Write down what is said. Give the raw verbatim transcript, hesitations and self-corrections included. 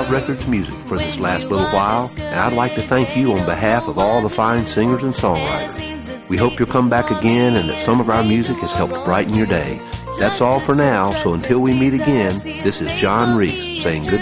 Jive Records music for this last little while, and I'd like to thank you on behalf of all the fine singers and songwriters. We hope you'll come back again and that some of our music has helped brighten your day. That's all for now, so until we meet again, this is John Reese saying good